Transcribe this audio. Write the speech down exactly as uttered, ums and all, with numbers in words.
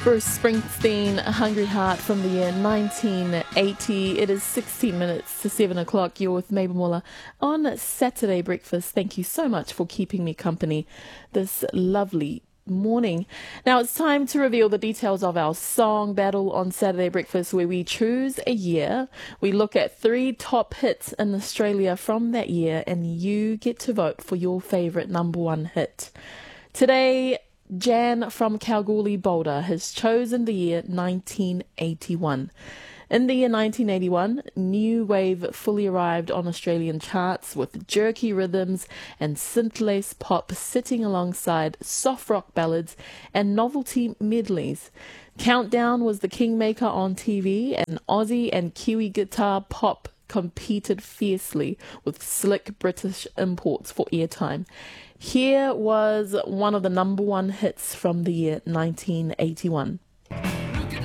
Bruce Springsteen, A Hungry Heart from the year nineteen eighty. It is sixteen minutes to seven o'clock. You're with Mabel Muller on Saturday Breakfast. Thank you so much for keeping me company this lovely morning. Now it's time to reveal the details of our song battle on Saturday Breakfast, where we choose a year. We look at three top hits in Australia from that year, and you get to vote for your favourite number one hit. Today, Jan from Kalgoorlie, Boulder, has chosen the year nineteen eighty-one. In the year nineteen eighty-one, new wave fully arrived on Australian charts with jerky rhythms and synth-lace pop sitting alongside soft rock ballads and novelty medleys. Countdown was the kingmaker on T V, and Aussie and Kiwi guitar pop competed fiercely with slick British imports for airtime. Here was one of the number one hits from the year nineteen eighty-one.